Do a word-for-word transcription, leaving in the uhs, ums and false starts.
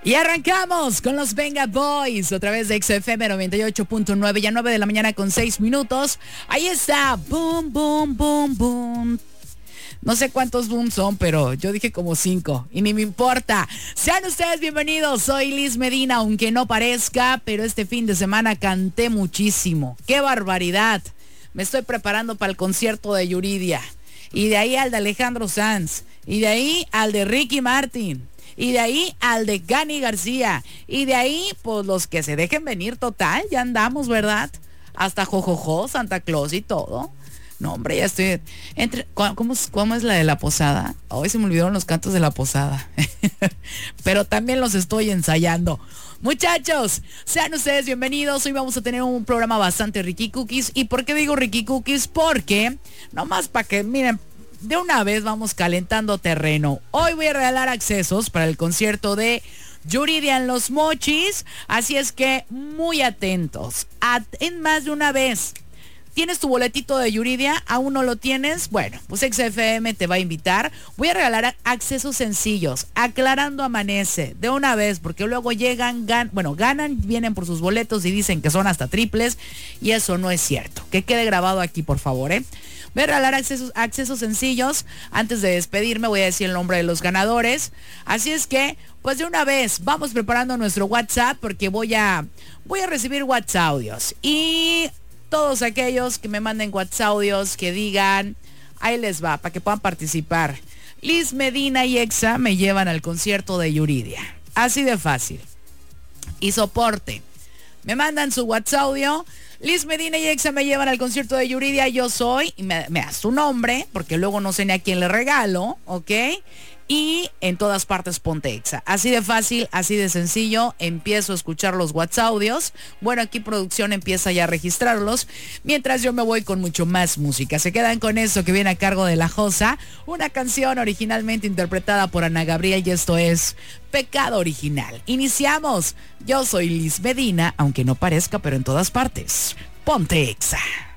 Y arrancamos con los Venga Boys, otra vez de X F M noventa y ocho punto nueve, ya nueve de la mañana con seis minutos. Ahí está, boom, boom, boom, boom. No sé cuántos boom son, pero yo dije como cinco, y ni me importa. Sean ustedes bienvenidos, soy Liz Medina, aunque no parezca, pero este fin de semana canté muchísimo. ¡Qué barbaridad! Me estoy preparando para el concierto de Yuridia, y de ahí al de Alejandro Sanz, y de ahí al de Ricky Martin, y de ahí al de Gani García, y de ahí pues los que se dejen venir, total, ya andamos, ¿verdad? Hasta Jojojo, Santa Claus y todo. No, hombre, ya estoy entre. ¿Cómo, cómo es la de la posada? Hoy se me olvidaron los cantos de la posada. Pero también los estoy ensayando. Muchachos, sean ustedes bienvenidos. Hoy vamos a tener un programa bastante Ricky Cookies. ¿Y por qué digo Ricky Cookies? Porque, nomás para que, miren, de una vez vamos calentando terreno. Hoy voy a regalar accesos para el concierto de Yuridia en Los Mochis. Así es que muy atentos. At en más de una vez. ¿Tienes tu boletito de Yuridia? ¿Aún no lo tienes? Bueno, pues X F M te va a invitar. Voy a regalar accesos sencillos, aclarando amanece, de una vez, porque luego llegan, gan bueno, ganan, vienen por sus boletos y dicen que son hasta triples, y eso no es cierto. Que quede grabado aquí, por favor, ¿eh? Voy a regalar accesos, accesos sencillos. Antes de despedirme voy a decir el nombre de los ganadores. Así es que, pues de una vez, vamos preparando nuestro WhatsApp, porque voy a, voy a recibir WhatsApp audios. Y todos aquellos que me manden WhatsApp audios, que digan, ahí les va, para que puedan participar. Liz Medina y Exa me llevan al concierto de Yuridia. Así de fácil. Y soporte. Me mandan su WhatsApp audio. Liz Medina y Exa me llevan al concierto de Yuridia. Yo soy, y me, me da su nombre, porque luego no sé ni a quién le regalo, ¿ok? Y en todas partes ponte Exa. Así de fácil, así de sencillo. Empiezo a escuchar los WhatsApp audios. Bueno, aquí producción empieza ya a registrarlos, mientras yo me voy con mucho más música. Se quedan con eso que viene a cargo de La Josa, una canción originalmente interpretada por Ana Gabriel, y esto es Pecado Original. Iniciamos. Yo soy Liz Medina, aunque no parezca, pero en todas partes ponte Exa.